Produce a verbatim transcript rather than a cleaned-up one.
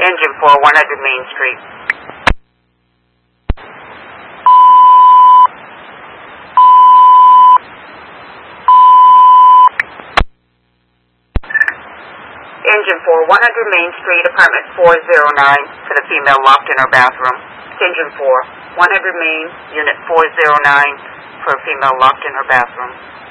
Engine for one hundred Main Street. Engine for one hundred Main Street, apartment four oh nine, for the female locked in her bathroom. Engine for one hundred Main, unit four oh nine, for a female locked in her bathroom.